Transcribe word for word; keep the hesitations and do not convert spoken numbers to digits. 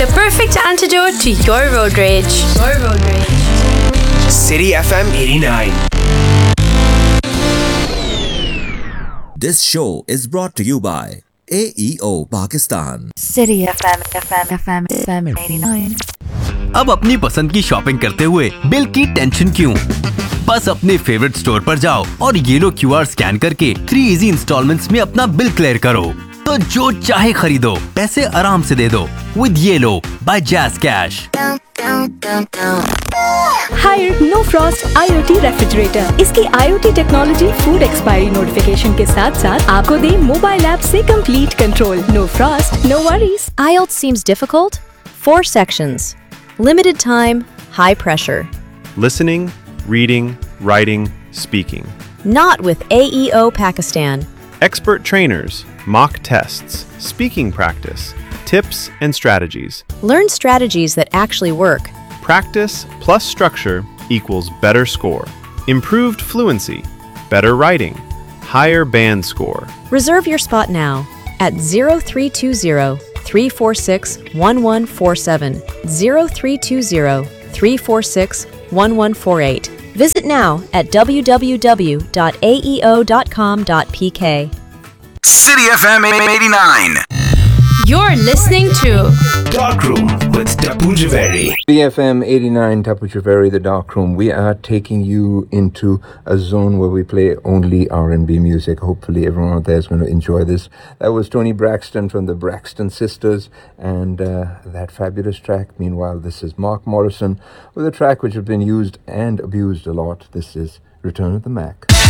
the perfect antidote to your road rage. Your road rage. City F M eighty-nine. This show is brought to you by A E O Pakistan. City F M F M F M F M eighty-nine. अब अपनी पसंद की shopping करते हुए bill की tension क्यों? बस अपने फेवरेट स्टोर पर जाओ और ये लो क्यू आर स्कैन करके थ्री इजी इंस्टॉलमेंट्स में अपना बिल क्लियर करो। तो जो चाहे खरीदो, पैसे आराम से दे दो विद ये लो bye jazz cash. Higher no Frost आई ओ टी रेफ्रिजरेटर। इसकी आई O T technology food expiry notification के साथ साथ आपको दे मोबाइल ऐप से complete control. No Frost, no worries. I E L T S seems difficult? Four sections. Limited time, high pressure. Listening, reading, writing, speaking. Not with A E O Pakistan. Expert trainers, mock tests, speaking practice, tips and strategies. Learn strategies that actually work. Practice plus structure equals better score. Improved fluency, better writing, higher band score. Reserve your spot now at zero three two zero, three four six, one one four seven, zero three two zero, three four six, one one four eight. Visit now at w w w dot a e o dot com dot p k. City F M eighty-nine. You're listening to Dark Room with Tapu Javeri. C F M eighty-nine, Tapu Javeri, The Dark Room. We are taking you into a zone where we play only R and B music. Hopefully everyone out there is going to enjoy this. That was Toni Braxton from the Braxton Sisters and uh, that fabulous track. Meanwhile, this is Mark Morrison with a track which has been used and abused a lot. This is Return of the Mac.